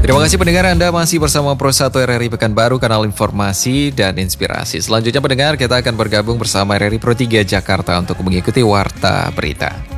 Terima kasih pendengar, Anda masih bersama Pro 1 RRI Pekanbaru, kanal informasi dan inspirasi. Selanjutnya pendengar, kita akan bergabung bersama RRI Pro 3 Jakarta untuk mengikuti Warta Berita.